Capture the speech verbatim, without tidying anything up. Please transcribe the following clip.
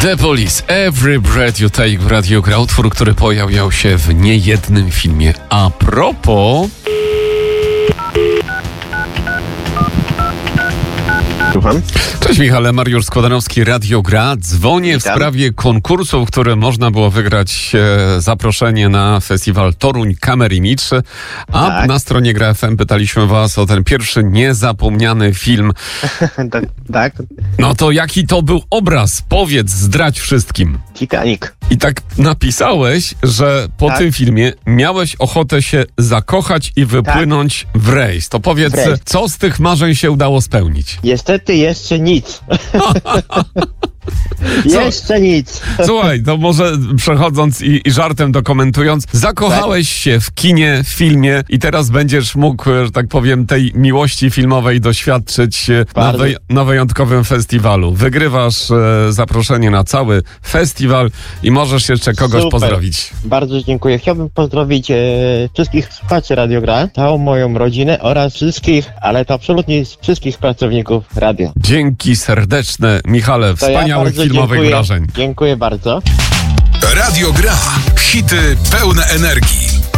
The Police, Every Breath You Take w Radiu Gra, utwór, który pojawiał się w niejednym filmie. A propos... Słucham? Cześć Michale, Mariusz Składanowski, Radio Gra. Dzwonię Witam. w sprawie konkursu, w którym można było wygrać e, zaproszenie na festiwal Toruń Camera Image. A Tak. na stronie Gra F M pytaliśmy was o ten pierwszy niezapomniany film. tak, tak. No to jaki to był obraz? Powiedz, zdradź wszystkim. Titanic. I tak napisałeś, że po Tak. tym filmie miałeś ochotę się zakochać i wypłynąć w rejs. To powiedz, W rejs. co z tych marzeń się udało spełnić? Niestety jeszcze nic. jeszcze nic. Słuchaj, to może przechodząc i, i żartem dokumentując, zakochałeś się w kinie, w filmie i teraz będziesz mógł, że tak powiem, tej miłości filmowej doświadczyć e, na, Bardzo. wy, na wyjątkowym festiwalu. Wygrywasz e, zaproszenie na cały festiwal i możesz jeszcze kogoś Super. pozdrowić. Bardzo dziękuję. Chciałbym pozdrowić e, wszystkich słuchaczy Radio Gra, całą moją rodzinę oraz wszystkich, ale to absolutnie wszystkich pracowników radio. Dzięki serdeczne, Michale, To ja wspaniałych bardzo filmowych dziękuję. wrażeń. Dziękuję bardzo. Radio Gra. Hity pełne energii.